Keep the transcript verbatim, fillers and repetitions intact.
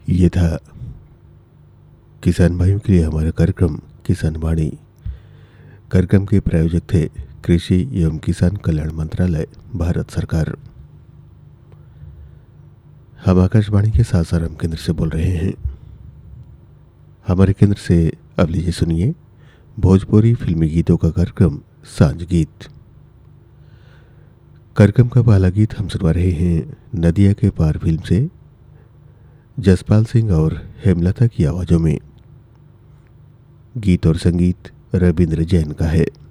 ये था किसान भाइयों के लिए हमारा कार्यक्रम किसान वाणी। कार्यक्रम के प्रायोजक थे कृषि एवं किसान कल्याण मंत्रालय, भारत सरकार। हम आकाशवाणी के सासाराम केंद्र से बोल रहे हैं। हमारे केंद्र से अब लीजिए सुनिए भोजपुरी फिल्मी गीतों का कार्यक्रम सांझ गीत। कार्यक्रम का पहला गीत हम सुनवा रहे हैं नदिया के पार फिल्म से, जसपाल सिंह और हेमलता की आवाजों में। गीत और संगीत रविंद्र जैन का है।